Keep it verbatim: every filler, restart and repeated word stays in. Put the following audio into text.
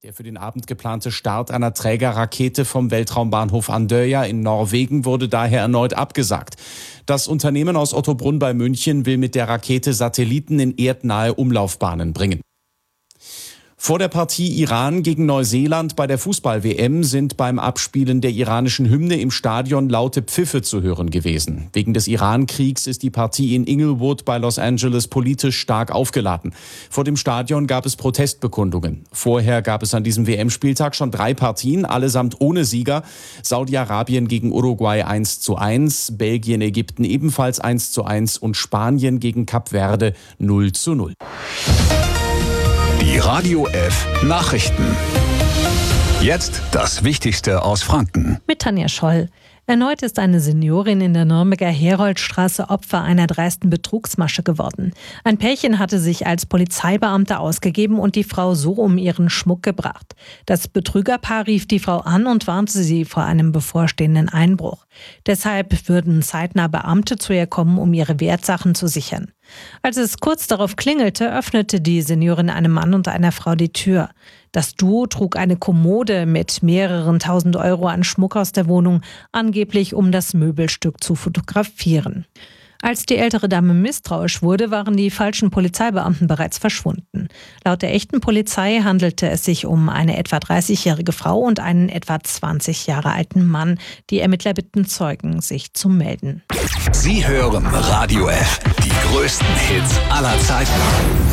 Der für den Abend geplante Start einer Trägerrakete vom Weltraumbahnhof Andøya in Norwegen wurde daher erneut abgesagt. Das Unternehmen aus Ottobrunn bei München will mit der Rakete Satelliten in erdnahe Umlaufbahnen bringen. Vor der Partie Iran gegen Neuseeland bei der Fußball-W M sind beim Abspielen der iranischen Hymne im Stadion laute Pfiffe zu hören gewesen. Wegen des Iran-Kriegs ist die Partie in Inglewood bei Los Angeles politisch stark aufgeladen. Vor dem Stadion gab es Protestbekundungen. Vorher gab es an diesem W M-Spieltag schon drei Partien, allesamt ohne Sieger. Saudi-Arabien gegen Uruguay eins zu eins, Belgien, Ägypten ebenfalls eins zu eins und Spanien gegen Kap Verde null zu null. Die Radio F Nachrichten. Jetzt das Wichtigste aus Franken. Mit Tanja Scholl. Erneut ist eine Seniorin in der Nürnberger Heroldstraße Opfer einer dreisten Betrugsmasche geworden. Ein Pärchen hatte sich als Polizeibeamter ausgegeben und die Frau so um ihren Schmuck gebracht. Das Betrügerpaar rief die Frau an und warnte sie vor einem bevorstehenden Einbruch. Deshalb würden zeitnah Beamte zu ihr kommen, um ihre Wertsachen zu sichern. Als es kurz darauf klingelte, öffnete die Seniorin einem Mann und einer Frau die Tür. Das Duo trug eine Kommode mit mehreren tausend Euro an Schmuck aus der Wohnung, angeblich um das Möbelstück zu fotografieren. Als die ältere Dame misstrauisch wurde, waren die falschen Polizeibeamten bereits verschwunden. Laut der echten Polizei handelte es sich um eine etwa dreißigjährige Frau und einen etwa zwanzig Jahre alten Mann. Die Ermittler bitten Zeugen, sich zu melden. Sie hören Radio F, die größten Hits aller Zeiten.